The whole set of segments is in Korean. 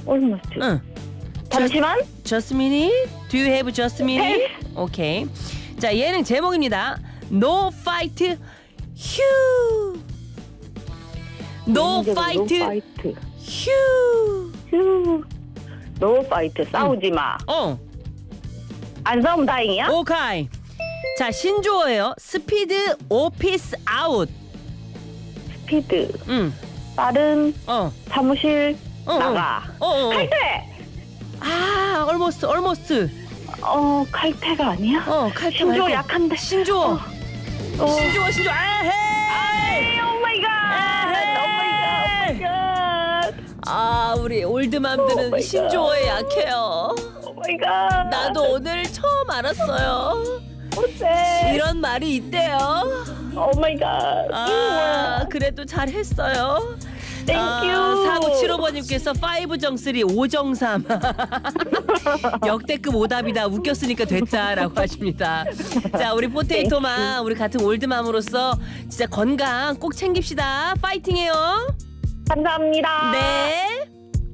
almost. 응. 잠시만. Just a minute. Do you have just a minute? 오케이. 자, 예능 제목입니다. No fight, 휴. No fight, 휴. No fight. 싸우지 마. 안 싸우면 다행이야? 오케이. 자, 신조어예요. 스피드 오피스 아웃. 스피드. 빠른. 사무실. 나가. 칼퇴. almost. 칼퇴가 아니야? 칼퇴 신조어 말고. 약한데. 신조어. 신조어. 아이, 오 마이 갓. 오 마이 갓. 우리 올드맘들은 신조어에 약해요. 오 마이 갓. 나도 오늘 처음 알았어요. 어때? 이런 말이 있대요. 오 마이 갓. 그래도 잘했어요. 땡큐. 4975번님께서 5정3 5정3 역대급 오답이다. 웃겼으니까 됐다라고 하십니다. 자, 우리 포테이토맘, 우리 같은 올드맘으로서 진짜 건강 꼭 챙깁시다. 파이팅해요. 감사합니다. 네.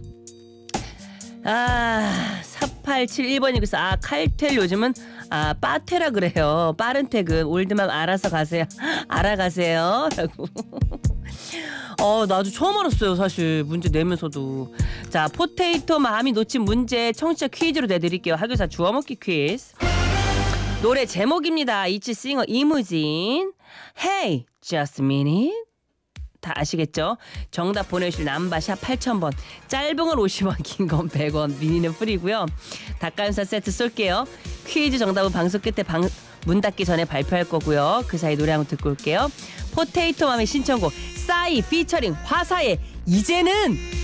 4871번님께서 칼텔 요즘은 빠테라 그래요. 빠른 퇴근. 올드맘 알아서 가세요. 알아가세요. 라고. 나도 처음 알았어요. 사실 문제 내면서도. 자, 포테이토 마음이 놓친 문제 청취자 퀴즈로 내드릴게요. 학교사 주워먹기 퀴즈. 노래 제목입니다. 이치 싱어 이무진 Hey Just a Minute. 다 아시겠죠? 정답 보내주실 남바샵 8000번. 짧은 건 50원, 긴 건 100원, 미니는 프리고요. 닭가슴살 세트 쏠게요. 퀴즈 정답은 방송 끝에 문 닫기 전에 발표할 거고요. 그 사이 노래 한번 듣고 올게요. 포테이토맘의 신청곡 싸이 피처링 화사의 이제는.